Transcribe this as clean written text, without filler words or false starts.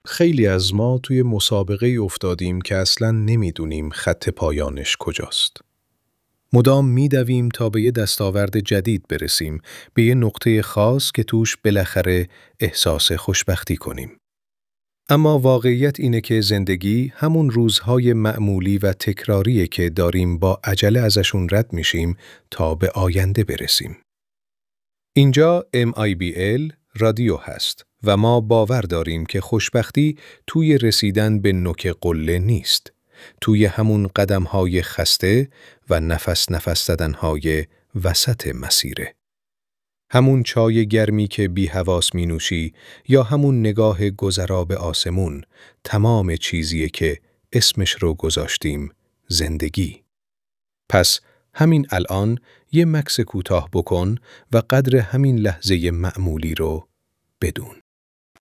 خیلی از ما توی مسابقه افتادیم که اصلاً نمیدونیم خط پایانش کجاست. مدام میدویم تا به یه دستاورد جدید برسیم، به یه نقطه خاص که توش بالاخره احساس خوشبختی کنیم. اما واقعیت اینه که زندگی همون روزهای معمولی و تکراریه که داریم با عجله ازشون رد میشیم تا به آینده برسیم. اینجا MIBL رادیو هست و ما باور داریم که خوشبختی توی رسیدن به نوک قله نیست، توی همون قدم‌های خسته و نفس زدن‌های وسط مسیره. همون چای گرمی که بی حواس می نوشی یا همون نگاه گذرا به آسمون، تمام چیزیه که اسمش رو گذاشتیم زندگی. پس همین الان یه مکث کوتاه بکن و قدر همین لحظه معمولی رو بدون.